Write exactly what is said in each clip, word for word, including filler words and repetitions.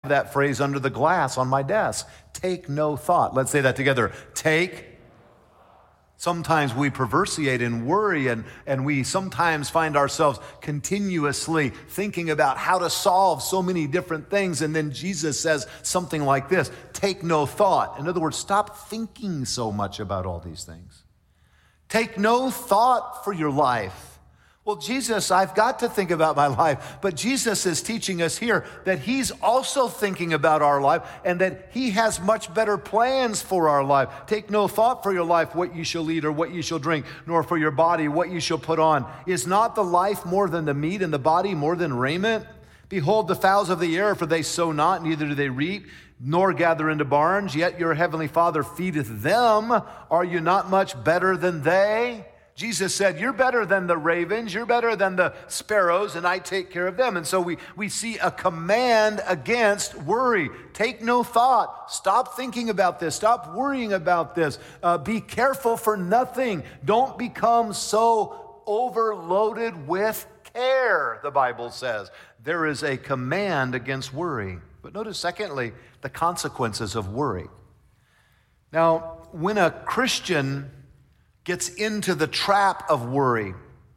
that phrase under the glass on my desk. Take no thought. Let's say that together. Take. Sometimes we perversiate and worry, and, and we sometimes find ourselves continuously thinking about how to solve so many different things. And then Jesus says something like this: take no thought. In other words, stop thinking so much about all these things. Take no thought for your life. Well, Jesus, I've got to think about my life, but Jesus is teaching us here that he's also thinking about our life and that he has much better plans for our life. Take no thought for your life, what you shall eat or what you shall drink, nor for your body, what you shall put on. Is not the life more than the meat and the body more than raiment? Behold the fowls of the air, for they sow not, neither do they reap, nor gather into barns, yet your heavenly Father feedeth them. Are you not much better than they? Jesus said, you're better than the ravens, you're better than the sparrows, and I take care of them. And so we, we see a command against worry. Take no thought. Stop thinking about this. Stop worrying about this. Uh, be careful for nothing. Don't become so overloaded with care, the Bible says. There is a command against worry. But notice, secondly, the consequences of worry. Now, when a Christian gets into the trap of worry,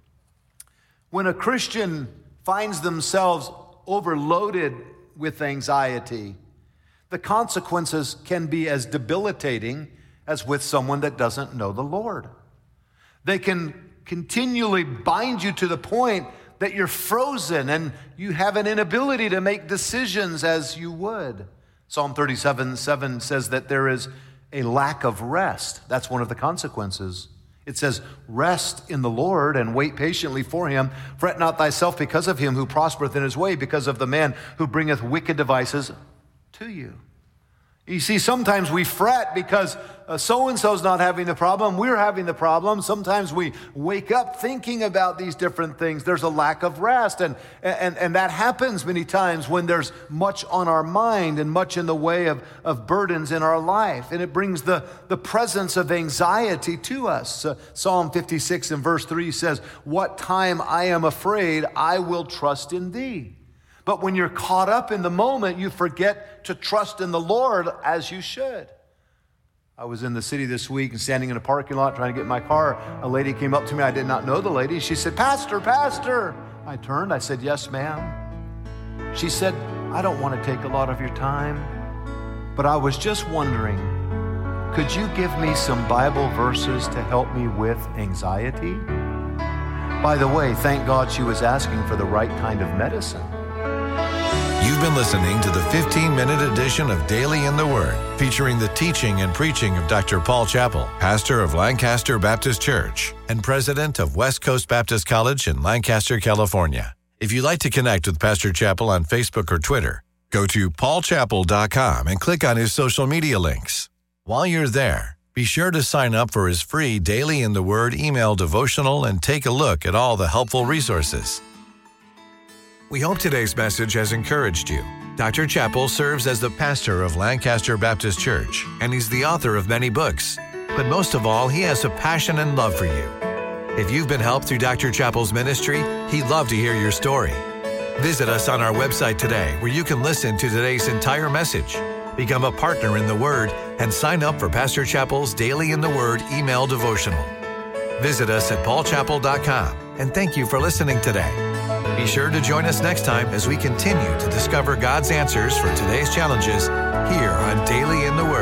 when a Christian finds themselves overloaded with anxiety, the consequences can be as debilitating as with someone that doesn't know the Lord. They can continually bind you to the point that you're frozen and you have an inability to make decisions as you would. Psalm thirty-seven seven says that there is a lack of rest. That's one of the consequences. It says, rest in the Lord and wait patiently for him. Fret not thyself because of him who prospereth in his way, because of the man who bringeth wicked devices to you. You see, sometimes we fret because uh, so-and-so's not having the problem, we're having the problem. Sometimes we wake up thinking about these different things. There's a lack of rest, and, and, and that happens many times when there's much on our mind and much in the way of, of burdens in our life, and it brings the, the presence of anxiety to us. Uh, Psalm fifty-six and verse three says, what time I am afraid, I will trust in thee. But when you're caught up in the moment, you forget to trust in the Lord as you should. I was in the city this week and standing in a parking lot trying to get in my car. A lady came up to me. I did not know the lady. She said, Pastor, Pastor. I turned. I said, yes, ma'am. She said, I don't want to take a lot of your time, but I was just wondering, could you give me some Bible verses to help me with anxiety? By the way, thank God she was asking for the right kind of medicine. You've been listening to the fifteen-minute edition of Daily in the Word, featuring the teaching and preaching of Doctor Paul Chappell, pastor of Lancaster Baptist Church and president of West Coast Baptist College in Lancaster, California. If you'd like to connect with Pastor Chappell on Facebook or Twitter, go to paul chappell dot com and click on his social media links. While you're there, be sure to sign up for his free Daily in the Word email devotional and take a look at all the helpful resources. We hope today's message has encouraged you. Doctor Chappell serves as the pastor of Lancaster Baptist Church, and he's the author of many books. But most of all, he has a passion and love for you. If you've been helped through Doctor Chappell's ministry, he'd love to hear your story. Visit us on our website today, where you can listen to today's entire message, become a partner in the Word, and sign up for Pastor Chappell's Daily in the Word email devotional. Visit us at paul chappell dot com, and thank you for listening today. Be sure to join us next time as we continue to discover God's answers for today's challenges here on Daily in the Word.